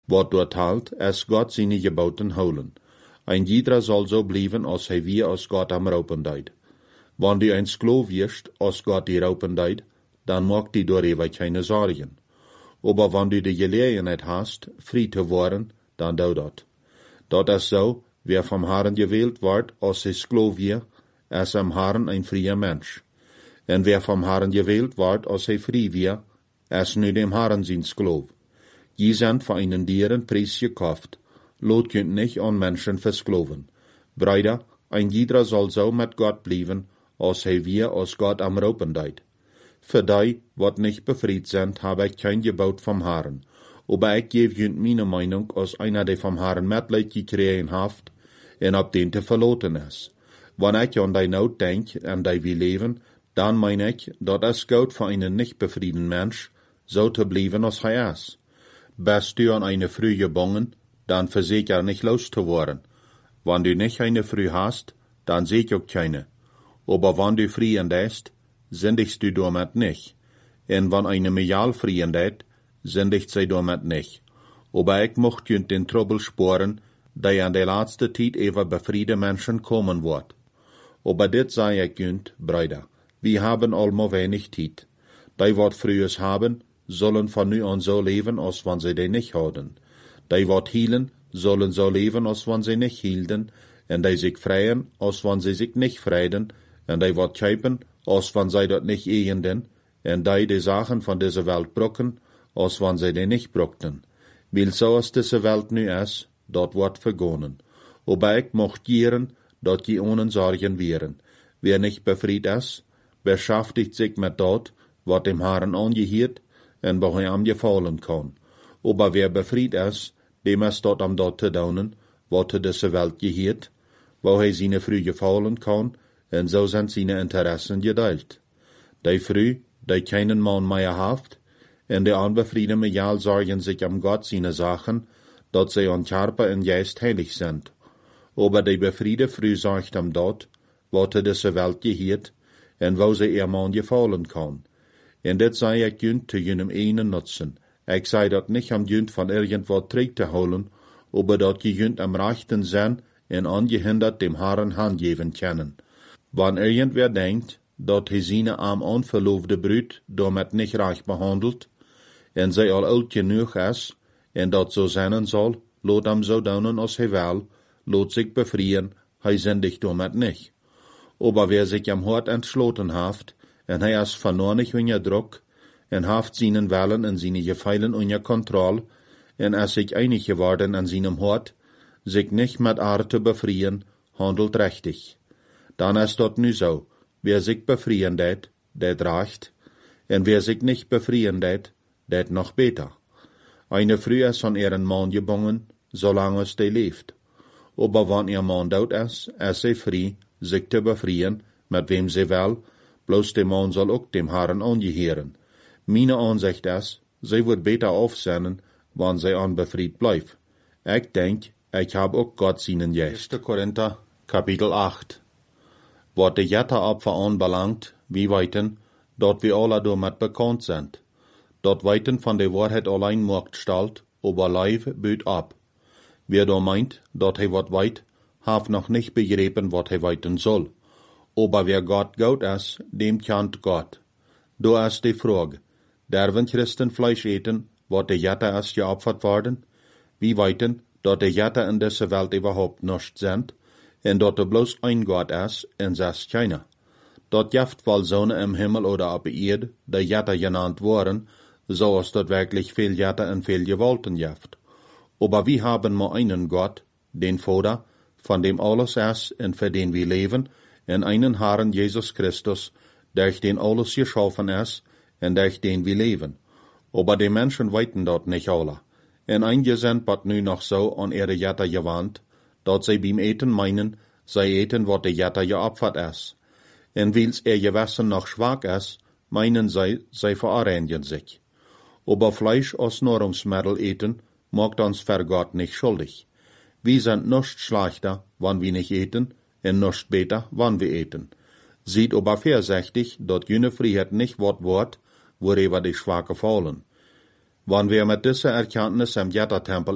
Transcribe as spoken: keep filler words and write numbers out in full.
Wat dort halt, es Gott seine Geboten holen. Ein jeder soll so bleiben, als hij wie als Gott am Raupen deid. Wann du ein Sklav wirst, als Gott die Raupen deid, dann mag die darüber keine Sorgen. Aber wenn du die Gelegenheit hast, frei zu werden, dann do dat. Dat is so, wer vom Herrn gewählt wird, als ein Sklav wird, ist am Herrn ein freier Mensch. Und wer vom Herrn gewählt wird, als er frei wird, ist nu dem Herrn sein Sklav. Je sind von einen Dieren Preis gekauft. Lot könnt nicht an Menschen versklaven. Brüder, ein jeder soll so mit Gott bleiben, als er wir als Gott am Raupen deid. Für die, wat nicht befried sind, habe ich kein Gebot vom Herrn. Aber ich gebe jünd meine Meinung, als einer, der vom Herrn Mitleid gekriegen haft, und ab den te verloten ist. Wenn ich an die Not denk, an die wir leben, dann meine ich, dat es gut für einen nicht befriedenen Mensch, so zu bleiben, als er ist. Bist du an eine Früh gebunden, dann versicher nicht loszuwerden. Wenn du nicht eine Früh hast, dann seh ich auch keine. Aber wenn du frieren lässt, sündigst du damit nicht. Und wenn eine Mejal frieren lässt, sündigt sie damit nicht. Aber ich mocht jünd den Trouble sporen, der an der letzte Zeit über befriede Menschen kommen wird. Aber dit sei ich jünd, Brüder, wir haben allmo wenig Zeit. Die wat frühes haben, sollen von nu an so leben, als wenn sie die nicht haben. Die wat hielen, sollen so leben, als wenn sie nicht hielten, und die sich freien, als wenn sie sich nicht freiden, und die wat kaufen, als wenn sie dort nicht ehenden, und die die Sachen von dieser Welt brocken, als wenn sie die nicht brockten. Weil so als diese Welt nu ist, dort wird vergonnen. Aber ich mocht gieren, dort die ohne Sorgen wären. Wer nicht befried ist, beschäftigt sich mit dort, wat dem Herrn angehört, und wo er am gefallen kann. Aber wer befried ist, dem ist dort am dort zu daunen, wat zu dieser Welt gehört, wo er seine Früh gefallen kann, und so sind seine Interessen geteilt. Die Früh, die keinen Mann mehr haft, und die Unbefriedene Mejal sorgen sich am Gott seine Sachen, dat sie an Körper und Geist heilig sind. Aber die befriede Früh sagt am dort, wat zu dieser Welt gehört, und wo sie ihr Mann gefallen kann. Und dit sei ich jünd zu jenem einen nutzen. Ich sei dat nicht am jünd von irgendwo Trick zu holen, aber dat je jünd am rechten Sinn und angehindert dem Herrn Hand geben können. Wenn irgendwer denkt, dat he seine am unverlobte Brüd damit nicht reich behandelt, und sie al alt genug ist, und dat so sein soll, lot am so daunen als he will, lot sich befrieren, he sündigt damit nicht. Aber wer sich am Hort entschloten haft, en hij is vernornig unter Druck, en haft seinen Willen en seine Gefeilen unter Kontrolle, en is sich einig geworden an seinem Hort, sich nicht mit Art zu befrieren, handelt richtig. Dann ist dort nu so, wer sich befrieren det, det reicht, en wer sich nicht befrieren det, det noch besser. Eine Früh ist an ihren Mann gebunden, solange es die lebt. Aber wenn ihr Mann dort ist, ist sie frei, sich zu befrieren, mit wem sie will, bloß der Mann soll auch dem Herrn angehören. Meine Ansicht ist, sie wird besser aufsehen, wenn sie unbefried bleibt. Ich denk, ich hab auch Gott seinen Gest. erster Korinther, Kapitel acht. Was die Jetteropfer anbelangt, wie weiten, dort wir alle damit bekannt sind. Dort weiten von der Wahrheit allein macht stalt, aber Leib büht ab. Wer da meint, dort he wat weit, haf noch nicht begriffen, wat he weiten soll. Aber wer Gott Gott ist, dem kennt Gott. Da ist die Frage, derven Christen Fleisch eten, wat der Jette ist geopfert worden? Wie weiten, dort der Jette in dieser Welt überhaupt nicht sind, und dort er bloß ein Gott ist, und es ist keiner. Dort jaft wohl Sonne im Himmel oder auf der Erde, der Jette genannt worden, so ist dort wirklich viel Jette und viel Gewalten jaft. Aber wir haben nur einen Gott, den Vater, von dem alles ist und für den wir leben, en einen Herrn Jesus Christus, durch den alles geschaffen ist, und durch den wir leben. Aber die Menschen weiten dort nicht alle. En einige sind wat nu noch so an ihre Jette gewandt, dat sie beim Eten meinen, sie eten, wat der Jette geopfert ist. En weils ihr Gewissen noch schwach ist, meinen sie, sie verarrangieren sich. Aber Fleisch als Nahrungsmittel eten, macht uns für Gott nicht schuldig. Wir sind nicht schlechter, wann wir nicht eten, und nicht besser, wann wir eten. Sieht aber vorsichtig, dort jene Freiheit nicht Wort wird, worüber die Schwache fallen. Wann wir mit dieser Erkenntnis im Jettertempel